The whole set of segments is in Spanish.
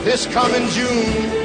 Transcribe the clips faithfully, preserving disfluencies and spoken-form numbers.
this coming June.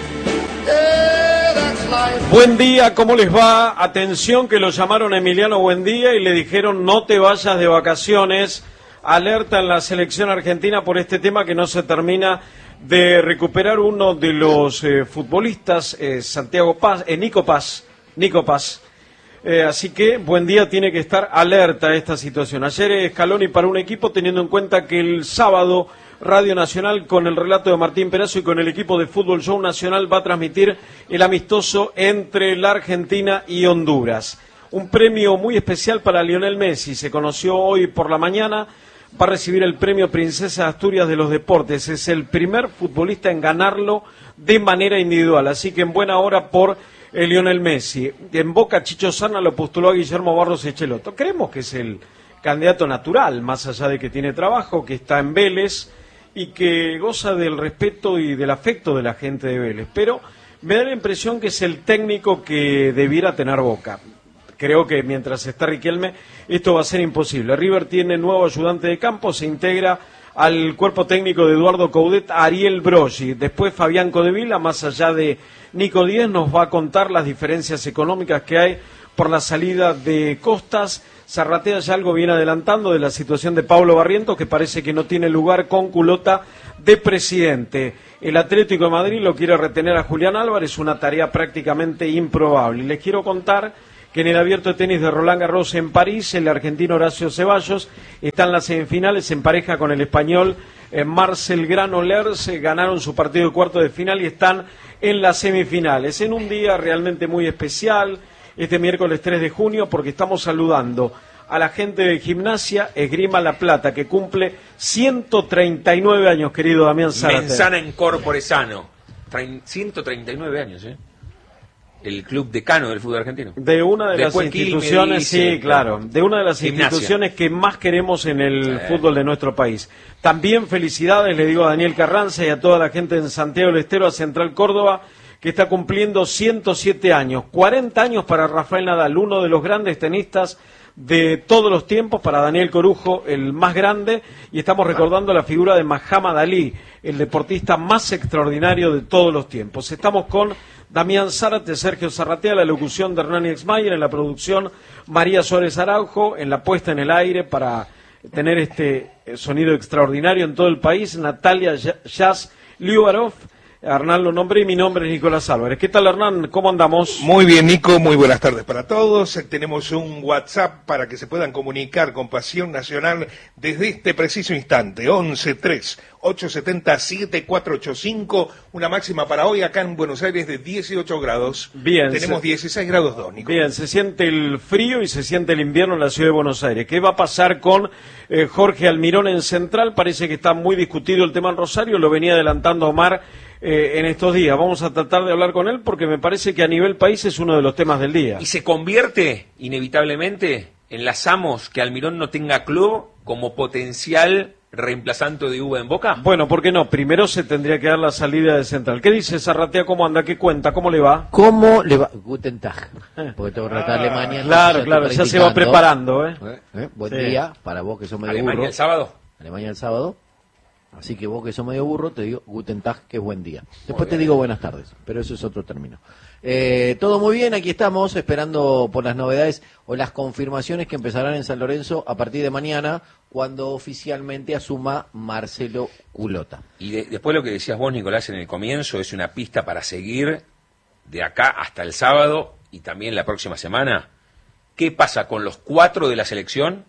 Yeah, that's life. Buen día, ¿cómo les va? Atención que lo llamaron Emiliano Buendía y le dijeron no te vayas de vacaciones. Alerta en la selección argentina por este tema que no se termina de recuperar uno de los eh, futbolistas, eh, Santiago Paz, eh, Nico Paz, Nico Paz. Eh, así que Buendía tiene que estar alerta a esta situación. Ayer Scaloni para un equipo teniendo en cuenta que el sábado Radio Nacional con el relato de Martín Perazo y con el equipo de Fútbol Show Nacional va a transmitir el amistoso entre la Argentina y Honduras. Un premio muy especial para Lionel Messi, se conoció hoy por la mañana, va a recibir el premio Princesa de Asturias de los Deportes, es el primer futbolista en ganarlo de manera individual, así que en buena hora por eh, Lionel Messi. En Boca Chicho Serna lo postuló a Guillermo Barros Echelotto, creemos que es el candidato natural, más allá de que tiene trabajo, que está en Vélez y que goza del respeto y del afecto de la gente de Vélez, pero me da la impresión que es el técnico que debiera tener Boca. Creo que mientras está Riquelme esto va a ser imposible. River tiene nuevo ayudante de campo, se integra al cuerpo técnico de Eduardo Coudet, Ariel Broggi. Después Fabián Codevila, más allá de Nico Díez, nos va a contar las diferencias económicas que hay por la salida de Costas. Zarratea ya algo viene adelantando de la situación de Pablo Barrientos, que parece que no tiene lugar con culota de presidente. El Atlético de Madrid lo quiere retener a Julián Álvarez, una tarea prácticamente improbable. Y les quiero contar que en el abierto de tenis de Roland Garros en París, el argentino Horacio Ceballos está en las semifinales en pareja con el español eh, Marcel Granollers, eh, ganaron su partido de cuarto de final y están en las semifinales, en un día realmente muy especial, este miércoles tres de junio, porque estamos saludando a la gente de Gimnasia Esgrima La Plata, que cumple ciento treinta y nueve años, querido Damián Zárate. Mensana in corpore sano, ciento treinta y nueve años, ¿eh? El club decano del fútbol argentino. De una de Después las instituciones, dice, sí, claro, de una de las Gimnasia. instituciones que más queremos en el sí. fútbol de nuestro país. También felicidades, le digo a Daniel Carranza y a toda la gente en Santiago del Estero, a Central Córdoba, que está cumpliendo ciento siete años, cuarenta años para Rafael Nadal, uno de los grandes tenistas de todos los tiempos, para Daniel Corujo, el más grande, y estamos recordando la figura de Muhammad Ali, el deportista más extraordinario de todos los tiempos. Estamos con Damián Zárate, Sergio Zarratea, la locución de Hernán Exmayer, en la producción María Suárez Araujo, en la puesta en el aire para tener este sonido extraordinario en todo el país, Natalia Jazz Liubarov. Hernán lo nombré y mi nombre es Nicolás Álvarez. ¿Qué tal, Hernán? ¿Cómo andamos? Muy bien, Nico, muy buenas tardes para todos. Tenemos un WhatsApp para que se puedan comunicar con Pasión Nacional desde este preciso instante, once tres ocho siete cero siete cuatro ocho cinco, una máxima para hoy acá en Buenos Aires de dieciocho grados. Bien. Tenemos se... dieciséis grados dos, Nico. Bien, se siente el frío y se siente el invierno en la ciudad de Buenos Aires. ¿Qué va a pasar con eh, Jorge Almirón en Central? Parece que está muy discutido el tema en Rosario, lo venía adelantando Omar Eh, en estos días. Vamos a tratar de hablar con él porque me parece que a nivel país es uno de los temas del día. Y se convierte inevitablemente, enlazamos que Almirón no tenga club como potencial reemplazante de Uva en Boca. Bueno, ¿por qué no? Primero se tendría que dar la salida de Central. ¿Qué dice Zarratea? ¿Cómo anda? ¿Qué cuenta? ¿Cómo le va? ¿Cómo le va? Guten Tag. Porque tengo que tratar ah, Alemania. Claro, claro, ya se va preparando, ¿eh? ¿Eh? ¿Eh? Buen sí. día para vos que sos medio Alemania burro. el sábado. Alemania el sábado. Así que vos que sos medio burro, te digo Guten Tag, que es buen día. Después te digo buenas tardes, pero eso es otro término. Eh, todo muy bien, aquí estamos esperando por las novedades o las confirmaciones que empezarán en San Lorenzo a partir de mañana, cuando oficialmente asuma Marcelo Culota. Y de, después lo que decías vos, Nicolás, en el comienzo, es una pista para seguir de acá hasta el sábado y también la próxima semana. ¿Qué pasa con los cuatro de la selección